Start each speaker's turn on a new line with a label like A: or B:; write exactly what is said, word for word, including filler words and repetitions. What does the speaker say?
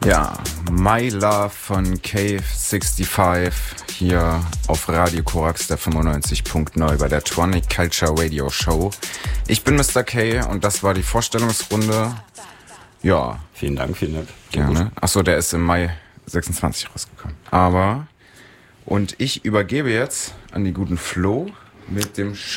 A: Ja, My Love von Cave sechsundsiebzig hier auf Radio Korax der fünfundneunzig Punkt neun bei der Tronic Culture Radio Show. Ich bin Mister K und das war die Vorstellungsrunde. Ja.
B: Vielen Dank, vielen Dank.
A: Gerne. Achso, der ist im Mai sechsundzwanzig rausgekommen. Aber, und ich übergebe jetzt an die guten Flo mit dem